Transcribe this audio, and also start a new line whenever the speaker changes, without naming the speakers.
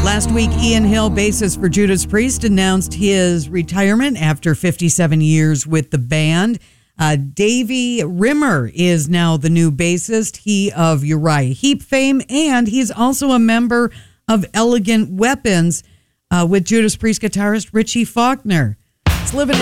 Last week, Ian Hill, bassist for Judas Priest, announced his retirement after 57 years with the band. Davey Rimmer is now the new bassist, he of Uriah Heep fame, and he's also a member of Elegant Weapons with Judas Priest guitarist Richie Faulkner. It's Living